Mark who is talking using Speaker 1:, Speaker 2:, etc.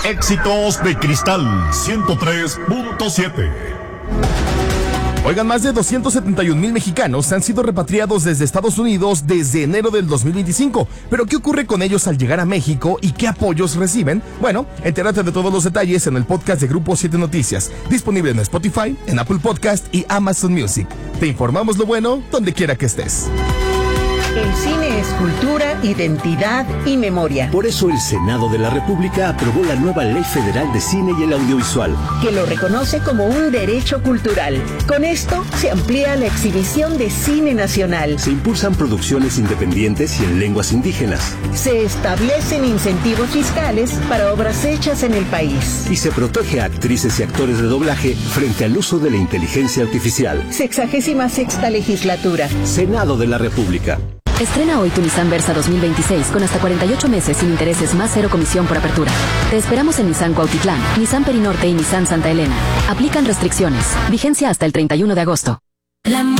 Speaker 1: Éxitos de Cristal 103.7.
Speaker 2: Oigan, más de 271,000 mexicanos han sido repatriados desde Estados Unidos desde enero del 2025. ¿Pero qué ocurre con ellos al llegar a México y qué apoyos reciben? Bueno, entérate de todos los detalles en el podcast de Grupo 7 Noticias, disponible en Spotify, en Apple Podcast y Amazon Music. Te informamos lo bueno donde quiera que estés.
Speaker 3: El cine es cultura, identidad y memoria.
Speaker 4: Por eso el Senado de la República aprobó la nueva Ley Federal de Cine y el Audiovisual,
Speaker 3: que lo reconoce como un derecho cultural. Con esto se amplía la exhibición de cine nacional.
Speaker 4: se impulsan producciones independientes y en lenguas indígenas,
Speaker 3: Se establecen incentivos fiscales para obras hechas en el país.
Speaker 4: y se protege a actrices y actores de doblaje frente al uso de la inteligencia artificial.
Speaker 3: 66ª legislatura.
Speaker 4: Senado de la República.
Speaker 5: Estrena hoy tu Nissan Versa 2026 con hasta 48 meses sin intereses más 0 comisión por apertura. Te esperamos en Nissan Cuautitlán, Nissan Perinorte y Nissan Santa Elena. Aplican restricciones. Vigencia hasta el 31 de agosto.